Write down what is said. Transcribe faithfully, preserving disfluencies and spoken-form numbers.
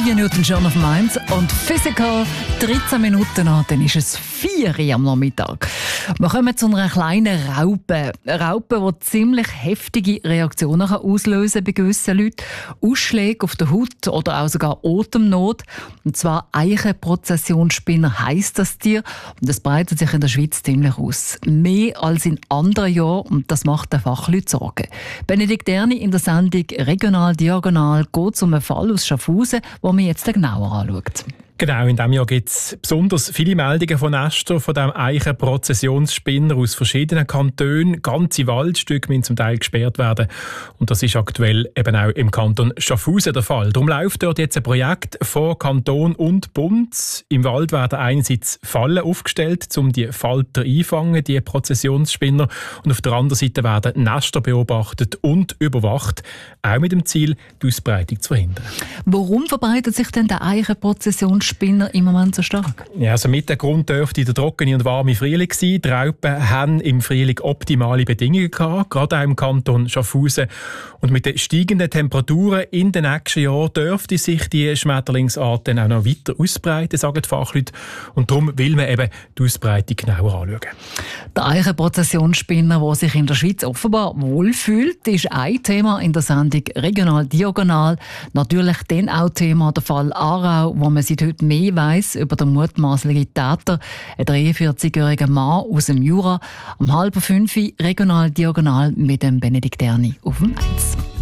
Olivia Newton-John auf Mainz und Physical. dreizehn Minuten nach, dann ist es vier Uhr am Nachmittag. Wir kommen zu einer kleinen Raupe. Eine Raupe, die ziemlich heftige Reaktionen auslösen kann bei gewissen Leuten. Ausschläge auf der Haut oder auch sogar Atemnot. Und zwar Eichenprozessionsspinner heisst das Tier. Und das breitet sich in der Schweiz ziemlich aus. Mehr als in anderen Jahren. Und das macht den Fachleuten Sorgen. Benedikt Erni in der Sendung «Regional Diagonal» geht es um einen Fall aus Schaffhausen, den wir jetzt genauer anschauen. Genau, in diesem Jahr gibt es besonders viele Meldungen von Nestern von diesem Eichenprozessionsspinner aus verschiedenen Kantonen. Ganze Waldstücke müssen zum Teil gesperrt werden. Und das ist aktuell eben auch im Kanton Schaffhausen der Fall. Darum läuft dort jetzt ein Projekt von Kanton und Bund. Im Wald werden einerseits Fallen aufgestellt, um die Falter einfangen, die Prozessionsspinner. Und auf der anderen Seite werden Nester beobachtet und überwacht, auch mit dem Ziel, die Ausbreitung zu verhindern. Warum verbreitet sich denn der Eichenprozessionsspinner Spinner im Moment so stark? Ja, also mit dem Grund dürfte der trockene und warme Frühling sein. Die Raupen haben im Frühling optimale Bedingungen gehabt, gerade auch im Kanton Schaffhausen. Und mit den steigenden Temperaturen in den nächsten Jahren dürfte sich die Schmetterlingsart dann auch noch weiter ausbreiten, sagen die Fachleute. Und darum will man eben die Ausbreitung genauer anschauen. Der Eichenprozessionsspinner, der sich in der Schweiz offenbar wohlfühlt, ist ein Thema in der Sendung «Regional Diagonal». Natürlich dann auch Thema der Fall Aarau, wo man seit heute mehr weiss über den mutmaßlichen Täter, ein dreiundvierzigjähriger Mann aus dem Jura. Um halb fünf regional diagonal mit dem Benedikt Erni auf dem Mainz.